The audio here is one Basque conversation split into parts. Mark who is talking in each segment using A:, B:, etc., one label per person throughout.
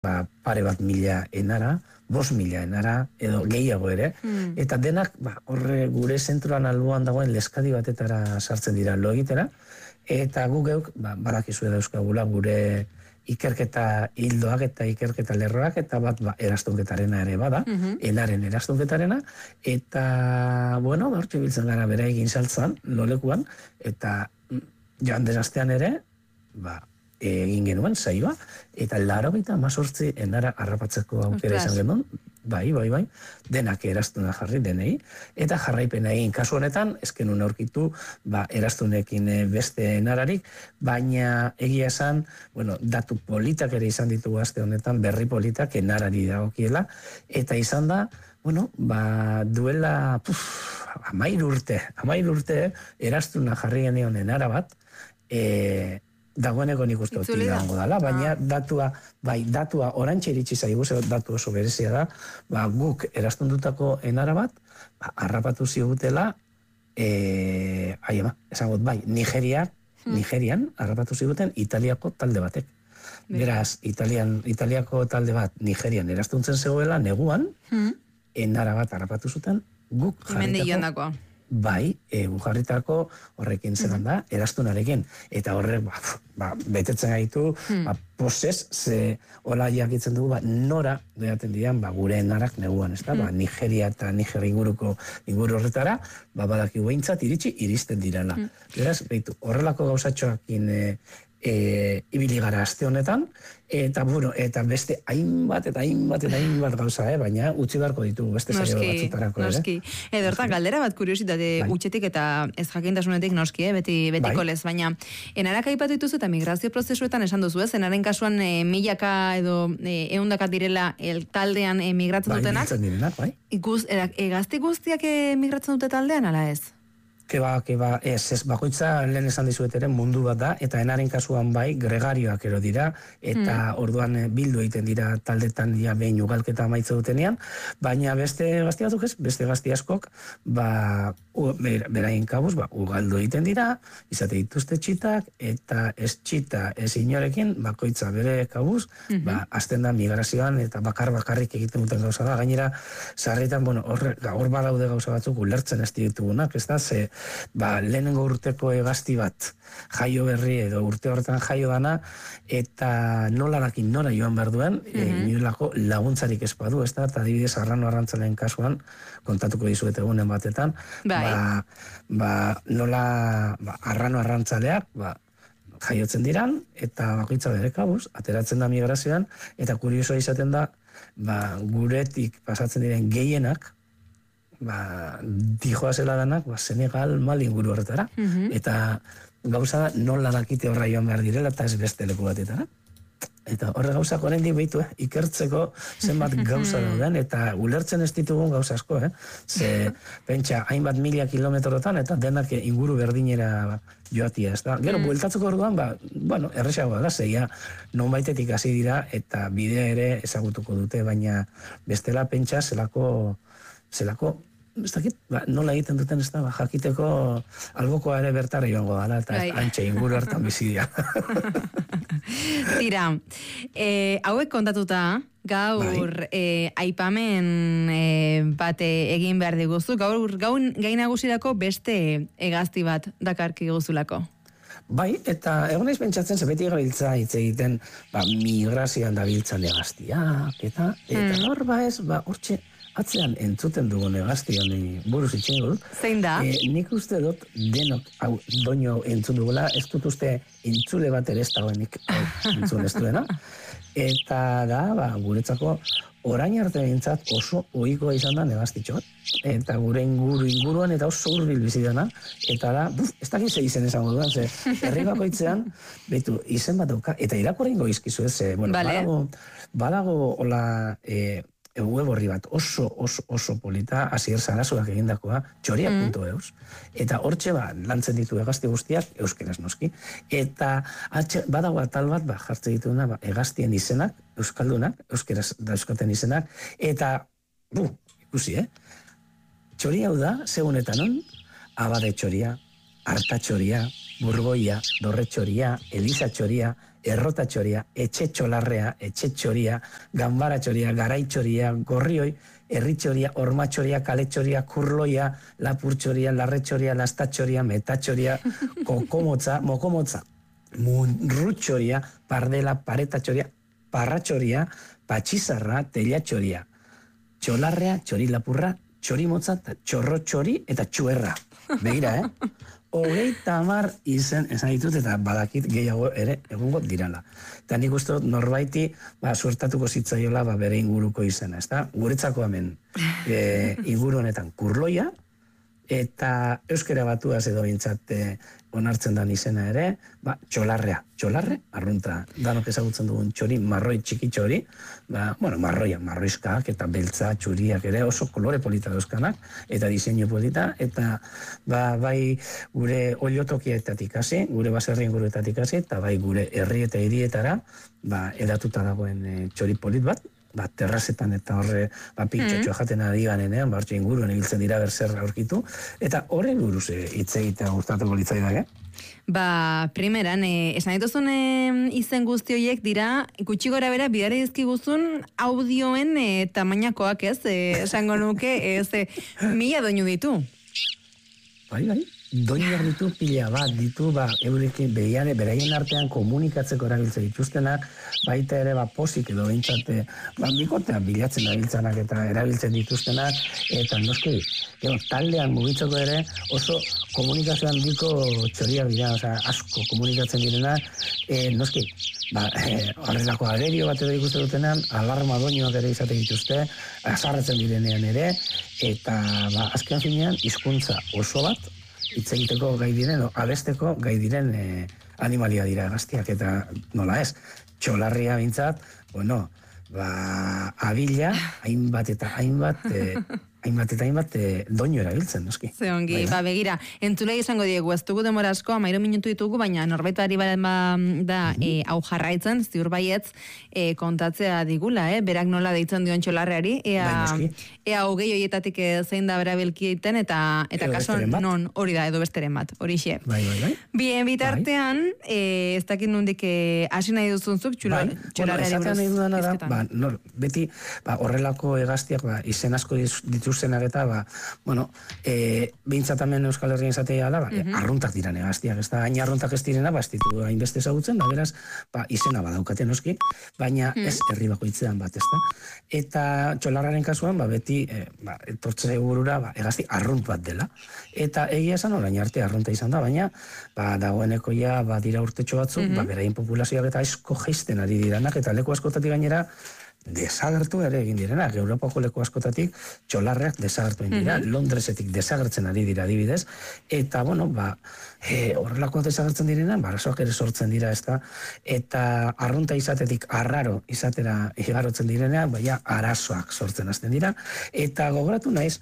A: pare bat mila enara, 5.000 enara, edo gehiago ere, eta denak horre gure zentroan alboan dagoen leskadi batetara sartzen dira lo egitera, eta gu geuk badakizue dauzkagula gure ikerketa hildoak eta ikerketa lerroak, eta bat erastunketarena ere bada, enaren erastunketarena, eta, bueno, hortxe biltzen gara bera egin saltzan, lolekuan, eta joan den ere, egin genuen saioa, eta 98 enara harrapatzeko aukera izan genuen, bai, denak erastuna jarri denei, eta jarraipena egin kasu honetan, ezkenun aurkitu, erastunekin beste enararik, baina egia esan, bueno, datu politak ere izan ditugu aste honetan, berri politak enarari dagokiela, eta izan da, bueno, duela 13 urte, erastuna jarri genion enara bat, dagoeneko nik uste hoti dago dala, baina datua orantxe iritsi zaigu, datu oso berezia da, guk erastundutako enara bat, harrapatu zigutela, Nigerian harrapatu ziguten Italiako talde batek. Beraz, Italiako talde bat Nigerian erastuntzen zegoela, neguan, enara bat harrapatu zuten, guk jarritako. Bai, jarritako horrekin zelan da, erastunarekin. Eta horrek, betetzen gaitu, posez, ze hola jakitzen dugu, nora deaten dian, gure enarak neguan, ez da, Nigeria eta Niger inguru horretara, badakigu behintzat iristen direla. Beraz, behitu, horrelako gauzatxoakin ibili gara aste honetan, eta beste hainbat gauza, baina utzi beharko ditugu beste saio batzutarako.
B: Noski, edo hortan galdera bat kuriositate utxetik eta ez jakintasunetik noski, betiko lez, baina enarak aipatu dituzu eta migrazio prozesuetan esan duzu ez, enaren kasuan milaka edo eundaka direla taldean migratzen dutenak?
A: Bai, migratzen direnak, bai.
B: Gazte guztiak migratzen dute taldean, ala ez?
A: Keba, ez, bakoitza lehen esan dizuet ere mundu bat da, eta enaren kasuan bai, gregarioak ero dira, eta orduan bildu egiten dira taldetan ja behin ugalketa amaitze dutenean, baina beste gazti batzuk ez, beste gazti askok, beraien kabuz, ugaldu egiten dira, izate dituzte txitak, eta ez txita, ez inorekin, bakoitza bere kabuz, azten da migrazioan, eta bakarrik egiten duten gauza da, gainera, sarritan, hor badaude gauza batzuk ulertzen ez ditugunak, ez da, ze lehenengo urteko egazti bat jaio berri edo urte horretan jaio dana, eta nolarakin nora joan behar duen, inolako laguntzarik ez badu, ez da, eta adibidez arrano arrantzalean kasuan, kontatuko dizuet egunen batetan, nola arrano arrantzaleak, jaiotzen diran, eta bakoitza bere kabuz, ateratzen da migrazioan, eta kuriosoa izaten da, guretik pasatzen diren gehienak, dijoa zela danak, Senegal, Mali inguru horretara. Eta gauza da, nola dakite horra joan behar direla, eta ez beste leku batetara. Eta horre gauzak oraindik behitu, ikertzeko zenbat gauza dauden, eta ulertzen ez ditugun gauza asko, ze pentsa, hainbat 1000 kilometrotan, eta denak inguru berdinera joatia, ez da. Gero, bueltatzeko orduan, erresagoa da, zeia, non baitetik hasi dira, eta bidea ere ezagutuko dute, baina bestela pentsa zelako, ez dakit, nola egiten duten ez da, jakiteko albokoa ere bertara joango dala, eta antxe inguru hartan bizi dira.
B: Tira, hauek kontatuta, gaur aipamen bat egin behar diguzu, gaur gain nagusirako beste hegazti bat dakarki guzulako.
A: Bai, eta egon naiz pentsatzen, beti gabiltza hitz egiten, migrazioan dabiltzan hegaztiak, eta hor hortxe, atzean entzuten dugun hegazti honi buruz itxengo dut.
B: Zein da?
A: Nik uste dut denok doino entzun dugula, ez dut uste entzule bat ere ez dagoenik entzun ez duena. Eta da, guretzako orain arte behintzat oso ohikoa izan da hegaztitxo bat. Eta gure inguruan eta oso hurbil bizi dena. Eta da, ez dakit ze izen esango duan, ze herri bakoitzean, behitu, izen bat dauka, eta irakurrengo izkizu ez, badago hola web horri bat oso polita, Asier Sarazuak egindakoa, txoria.eus, eta hortxe lantzen ditu hegazti guztiak, euskeraz noski, eta badago atal bat jartze dituna hegaztien izenak, euskaldunak, euskeraz dauzkaten izenak, eta, ikusi, txoria hau da, segunetan on, Abade txoria, Arta txoria, Burgoia, Dorre txoria, Eliza txoria, errotatxoria, etxe txoria, ganbaratxoria, garaitxoria, gorrioi, herritxoria, ormatxoria, kaletxoria, kurloia, lapurtxoria, larretxoria, lastatxoria, metatxoria, mokomotza, munrutxoria, pardela, paretatxoria, parratxoria, patxizarra, telatxoria, txolarrea, txorilapurra, txorimotza, txorro txori eta txuerra. Begira, 30 izen esan ditut eta badakit gehiago ere egongo dirala. Eta nik uste dut norbaiti suertatuko zitzaiola bere inguruko izena, ezta? Guretzako hemen inguru honetan kurloia, eta euskera batuaz edo bintzat onartzen dan izena ere, txolarre, arrunta, danok ezagutzen dugun txori, marroi txikitxo hori, marroizkak eta beltza, txuriak ere oso kolore polita dauzkanak, eta diseinu polita, eta bai gure oliotokietatik hasi, gure baserrien guruetatik hasi, eta bai gure herri eta hirietara, edatuta dagoen txori polit bat, terrazetan eta horre pintxotxo jaten ari ganenean, bartxo inguruan ibiltzen dira berzer aurkitu, eta horren buruz hitz egitea gustatuko litzaidak,
B: primeran, esan dituzun izen guzti horiek dira, gutxi gora bera, bidare dizkiguzun audioen tamainakoak ez, esango nuke, 1000 doinu ditu.
A: Bai, doinuak ditu pila bat, ditu eurekin beraien artean komunikatzeko erabiltzen dituztenak, baita ere posik edo bintzate, bikotean bilatzen erabiltzenak eta erabiltzen dituztenak, eta noski, taldean mugitzeko ere oso komunikazio handiko txoriak dira, asko komunikatzen direnak, noski, horrelako arerio bat edo ikusten dutenean, alarma doinuak ere izate dituzte, azarretzen direnean ere, eta azken finean, hizkuntza oso bat, hitz egiteko gai diren, abesteko gai diren animalia dira gaztiak, eta nola ez, txolarria bintzat, abila, hainbat eta hainbat doinu erabiltzen, noski.
B: Ze ongi, begira, entzulei izango diegu, ez dugu demora asko, 13 minutu ditugu, baina norbaitari da hau jarraitzen, ziur baietz, kontatzea digula, berak nola deitzen dion txolarreari, ea hogei horietatik zein da berabilki egiten, eta kaso non hori da, edo besteren bat, hori xe. Bien, bitartean, ez dakit nondik hasi nahi duzunzuk, txolarreari buruz.
A: Beti, horrelako egaztiak, izen asko dituztenak eta, behintzatamen Euskal Herrian izatea da, arruntak diran egaztiak, ez da, hain arruntak ez direna, ez ditu hainbeste ezagutzen, beraz, izena badaukaten oski, baina ez herri bakoitzean bat, ez da. Eta txolarraren kasuan, beti, etortze burura, egazti arrunt bat dela. Eta egia esan, orain arte arrunta izan da, baina, dagoeneko ja, dira urtetxo batzuk, beraien populazioak eta aizko jaisten ari diranak, eta leku askotatik gainera, desagertu ere egin direnak, Europako leku askotatik txolarreak desagertu egin dira, Londresetik desagertzen ari dira adibidez, eta horrelako desagertzen direnak, barazoak ere sortzen dira, eta arrunta izatetik arraro izatera igarotzen direnak, arazoak sortzen hasten dira, eta gogoratu naiz,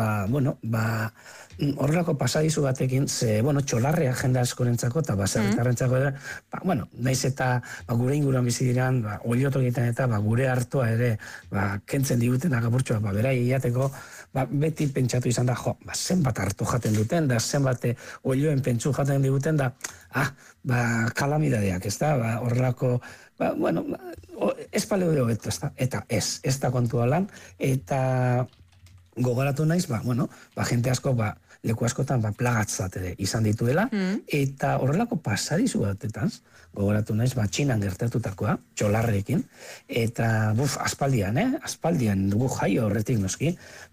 A: horrelako pasadizu batekin, txolarrea jende askorentzako eta baserritarrentzako ere, naiz eta gure inguruan bizi diran, olioto egiten eta gure hartua ere kentzen diguten agapurtxoa, berai iateko, beti pentsatu izan da, zenbat hartu jaten duten, da zenbat olioen pentsu jaten diguten, da, kalamidadeak, ez da, horrelako, ez paleo de hobeto, eta ez da kontua lan, eta gogoratu naiz, jente asko, leku askotan plagatzat ere izan dituela, eta horrelako pasadizu batetan, gogoratu naiz, Txinan gertatutakoa, txolarrekin, eta aspaldian dugu jaio horretik noski,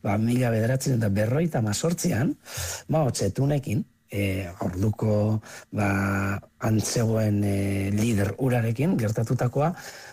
A: 1958an, Tsetunekin, orduko antzegoen lider urarekin gertatutakoa,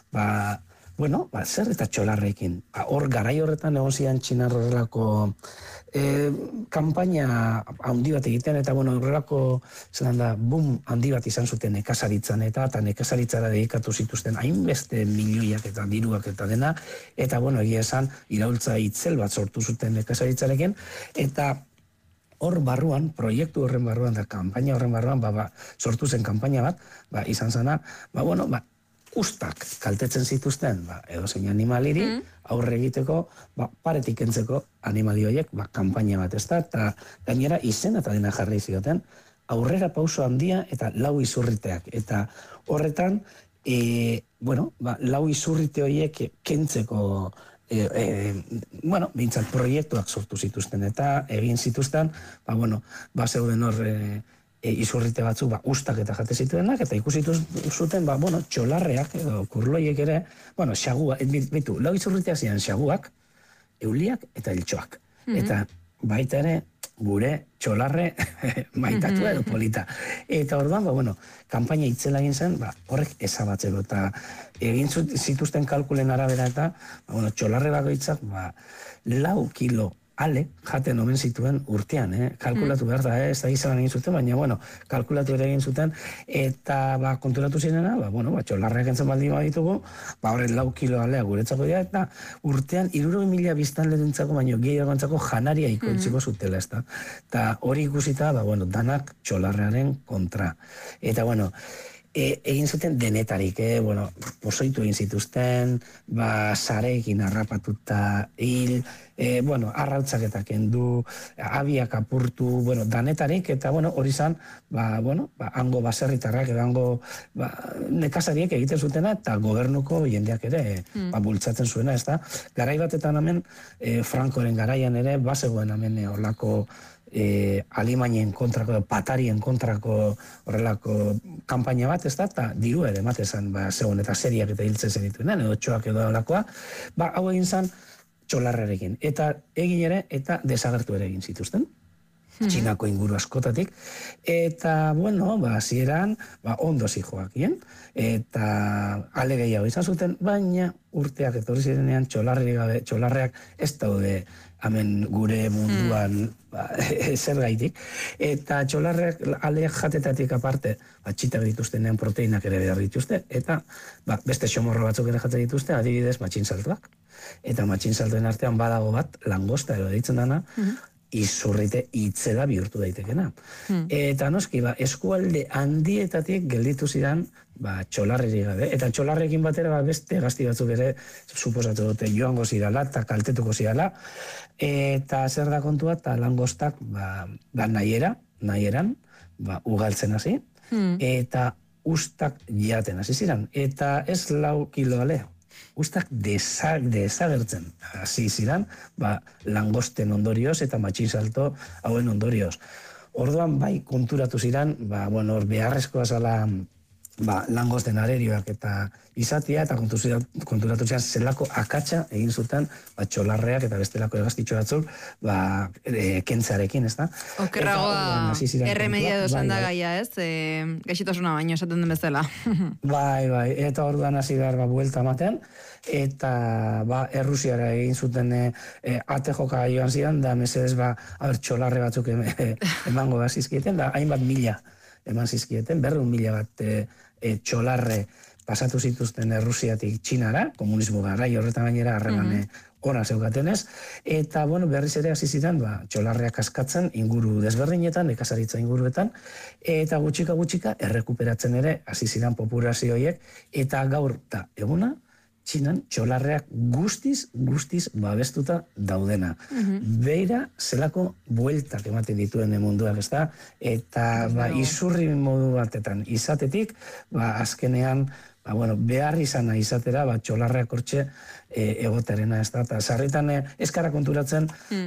A: zer eta txolarrekin. Hor garai horretan egon zian Txinar horrelako kanpaina handi bat egiten, eta horrelako boom handi bat izan zuten nekazaritzan eta nekazaritzara dedikatu zituzten hainbeste milioiak eta diruak eta dena, eta egia esan iraultza itzel bat sortu zuten nekazaritzarekin, eta hor barruan, proiektu horren barruan, da kanpaina horren barruan, sortu zen kanpaina bat, izan zana, ustak kaltetzen zituzten, edo zein animaliri, aurre egiteko, paretik kentzeko animali horiek, kanpaina bat ez da, eta gainera izena eta dena jarri zioten, aurrera pauso handia eta lau izurriteak, eta horretan, bueno, lau izurrite horiek kentzeko bintzat proiektuak sortu zituzten eta egin zituzten, zeuden hor izurrite batzuk, ustak eta jate zituenak, eta ikusitu zuten, txolarreak edo kurloiek ere, xagua, bitu, lau izurritea ziren xaguak, euliak eta iltxoak. Eta baita ere, gure txolarre maitatu edo polita. Eta orduan, kanpaina itzela egin zen, horrek ezabatzeko, eta egin zituzten kalkulen arabera eta, txolarre bakoitzak, 4 kilo ale jaten omen zituen urtean, kalkulatu behar da, ez da izan egin zuten, baina, kalkulatu ere egin zuten, eta konturatu zirena, txolarreak entzen baldin baditugu, horren 4 kilo alea guretzako dira, eta urtean 60.000 biztanlerentzako, baino gehiago entzako janaria ikoitziko zutela, ez da. Eta hori ikusita, danak txolarrearen kontra. Eta, egin zuten denetarik, pozoitu egin zituzten, sareekin harrapatuta hil, arrautzaketak kendu, abiak apurtu, danetarik, eta hori zan, hango baserritarrak, edo hango nekazariek egiten zutena, eta gobernuko jendeak ere bultzatzen zuena, ez da. Garai batetan hemen, Frankoren garaian ere, bazegoen hemen horlako alimainen kontrako, patarien kontrako horrelako kanpaina bat, ez da, eta diru ere ematezan, zegoen eta seriak eta hiltzen zenituenan, edo txoak edo lakoa, hau egin zen txolarrerekin. Eta egin ere, eta desagertu ere egin zituzten, Txinako inguru askotatik, eta, hasieran, ondo zijoakien, eta ale gehiago izan zuten, baina urteak etorri zirenean txolarreak ez daude hemen gure munduan zer gaitik, eta txolarreak aleak jatetatik aparte, txitak dituztenean proteinak ere behar dituzte, eta beste xomorro batzuk ere jaten dituzte, adibidez matxinsaltuak. Eta matxinsaltuen artean badago bat, langosta ero deitzen dana, izurrite itzela bihurtu daitekena. Eta noski, eskualde handietatik gelditu zidan txolarreri gabe. Eta txolarrekin batera beste gazti batzuk ere suposatu dute joango zirala eta kaltetuko zirala. Eta zer da kontua, eta langostak nahieran, ugaltzen hasi, eta ustak jaten hasi ziren. Eta ez 4 kilo alea. Ustak desagertzen hasi ziren, langosten ondorioz eta matxinsalto hauen ondorioz. Orduan konturatu ziren, beharrezkoa zala langosten arerioak eta izatea, eta konturatu ziren zelako akatsa egin zuten txolarreak eta bestelako egaztitxo batzuk kentzarekin, ez da?
B: Okerragoa erremedia dozan da gaia, ez? Gaixotasuna baino esaten den bezala.
A: Bai, eta orduan hasi behar buelta ematen, eta Errusiara egin zuten ate joka joan ziren, da mesedez txolarre batzuk emango zizkieten, da hainbat mila eman zizkieten, 200.000 bat txolarre pasatu zituzten Errusiatik Txinara, komunismo garai horretan gainera harreman ona zeukatenez, eta berriz ere hasi ziren txolarreak askatzen inguru desberdinetan, nekazaritza inguruetan, eta gutxika errekuperatzen ere hasi ziren populazio horiek, eta gaur eta eguna Txinan txolarreak guztiz babestuta daudena. Beira zelako bueltak ematen dituen munduak, ez da? Eta izurri modu batetan izatetik, azkenean behar izana izatera txolarreak hortxe egoterena, ez da? Eta sarritan eskara konturatzen,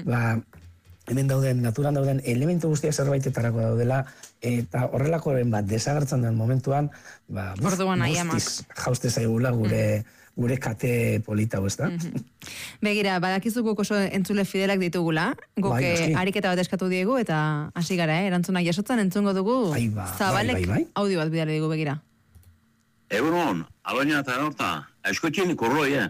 A: hemen dauden, naturan dauden elementu guztiak zerbaitetarako daudela, eta horrelakoren desagertzen den momentuan, guztiz jauste zaigula gure kate polita, ez da?
B: Begira, badakizu guk oso entzule fidelak ditugula, guk ariketa bat eskatu diegu, eta hasi gara, erantzunak jasotzen entzungo dugu, Zabalek audio bat bidale digu, begira.
C: Egunon, Aloina eta Norta, eskotxin kurroi,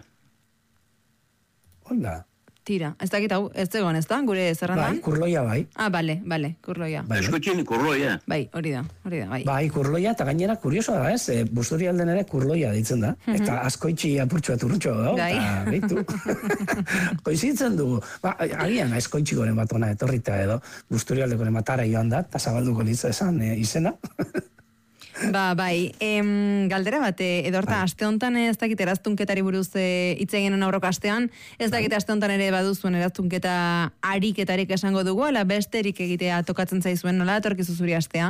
A: Hola.
B: Tira, ez dakit hau, ez zegoen, ez da, gure zerrandan?
A: Bai, kurloia bai.
B: Bale, kurloia.
C: Eskotxin kurroi,
B: Bai, hori da, bai.
A: Bai, kurloia, eta gainera kuriosoa da, ez? Busturi alden ere kurloia ditzen da. Eta askoitxi apurtxua turrutxo da, eta behitu. Koizitzen dugu. Agian askoitxi goren bat ona etorrita edo, Busturi aldekoren matara joan da, eta zabalduko litza esan izena.
B: Bai, galdera bat, edorta, aste honetan ez dakit eraztunketari buruz hitz egin aurroko astean, ez dakit aste honetan ere baduzuen eraztunketa ariketarik esango dugu, ala besterik egitea tokatzen zaizuen, nola etorkizu zuri astea?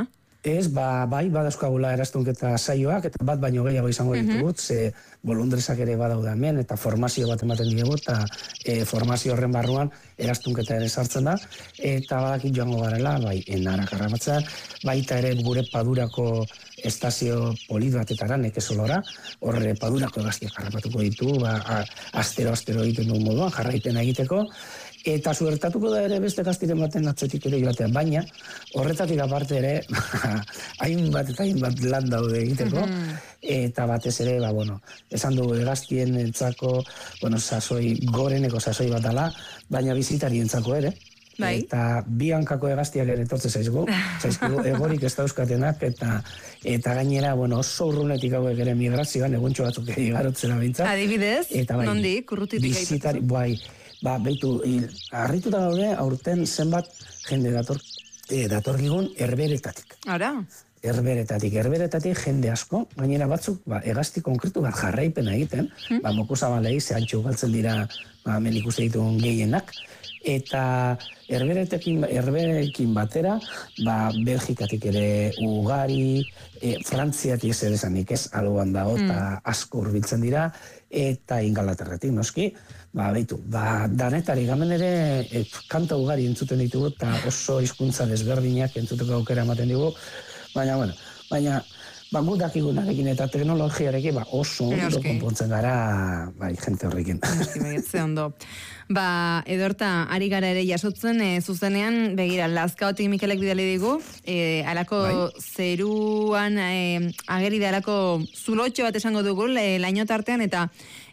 A: Ez, bai, badauzkagula eraztunketa saioak, eta bat baino gehiago izango ditugut, ze bolondresak ere badaude hemen, eta formazio bat ematen diegu, eta formazio horren barruan eraztunketa ere sartzen da, eta badakit joango garela, bai, Enarak harrapatzen, baita ere gure Padurako estazio polit batetara, Nekesolora, horre Padurako egaztiak harrapatuko ditu, astero egiten duen moduan, jarraipena egiteko, eta suertatuko da ere beste gaztiren baten atzetik ere joatea, baina horretatik aparte ere hainbat lan daude egiteko, eta batez ere, esan dugu egaztien entzako, goreneko sasoi bat dela, baina bizitarientzako ere, eta bi hankako egaztiak ere etortze zaizkigu egorik ez dauzkatenak, eta gainera, oso urrunetik hauek ere migrazioan, eguntxo batzuk igarotzera bintzat.
B: Adibidez, nondik, urrutitik
A: bizitari, behitu, harrituta gaude, aurten zenbat jende datorgigun Herberetatik.
B: Ara?
A: Herberetatik jende asko, gainera batzuk, egazti konkretu bat jarraipena egiten, mokuzabalei zehantxu galtzen dira, hemen ikuste dituen gehienak, eta Herberekin batera, Belgikatik ere ugari, Frantziatik zer esanik ez, alboan dago, eta asko hurbiltzen dira, eta Ingalaterratik, noski, danetari gamen ere kanta ugari entzuten ditugu, eta oso hizkuntza desberdinak entzuteko aukera ematen dugu, baina gu dakigunarekin eta teknologiarekin oso ondo konpontzen gara jente horrekin.
B: Ze ondo. Edorta, ari gara ere jasotzen, zuzenean, begira, Lazkaotik Mikelek bidali digu, alako zeruan, ageri da alako zulotxo bat esango dugu, laino tartean, eta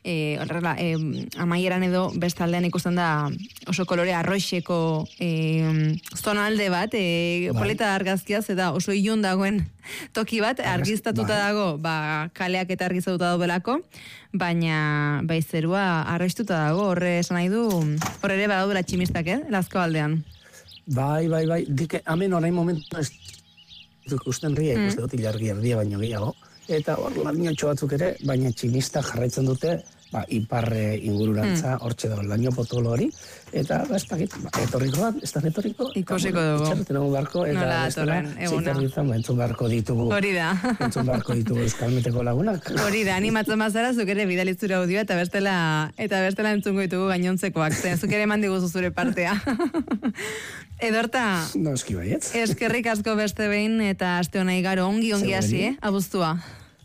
B: amaieran edo bestaldean ikusten da oso kolore arroxeko zonalde bat, polita argazkiaz, eta oso ilun dagoen toki bat, argiztatuta dago, kaleak eta argiztatuta dobelako, baina zerua arroxtuta dago, horre esan nahi du, horre ere badaudela tximistak, Lazko aldean.
A: Bai, dike, hemen orain momentu ez ikusten ria, ikusten dut ilargi erdia baino gehiago, eta hor lainotxo batzuk ere, baina tximistak jarraitzen dute, iparre ingururantza, hortxe dago laino potolo hori, eta etorriko bat, ez da etorriko,
B: ikusiko dugu.
A: Itxarreten egun barko, eta bestela, ziterritzen, entzun barko ditugu.
B: Hori da.
A: Entzun barko ditugu euskalmeteko lagunak.
B: Hori da, animatzen mazara, zuk ere bidalitzura audioa, eta bestela entzungo ditugu gainontzekoak, zuk ere eman diguzu zure partea. Edorta,
A: no, eski baietz.
B: Eskerrik asko beste behin, eta aste hona igaro ongi hasi, abuztua.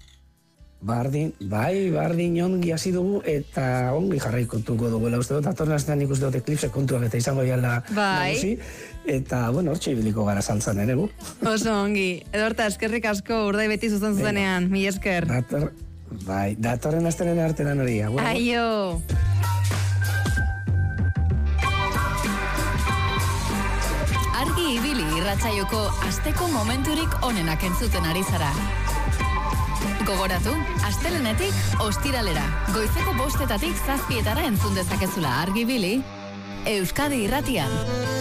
A: Bardin ongi hasi dugu, eta ongi jarraikotuko duguela uste dut, atorren astean ikuste dut eklipse kontuak eta izango diala nagusi, eta, hortxe ibiliko gara saltzan ere gu.
B: Oso ongi. Edorta, eskerrik asko urdai beti zuzenean, mila esker.
A: Datorren astenen artean hori.
B: Aio!
D: Argi ibili irratsaioko asteko momenturik onenak entzuten ari zara. Gogoratu, astelenetik ostiralera, goizeko 5:00 7:00 entzun dezakezula Argi ibili, Euskadi Irratian.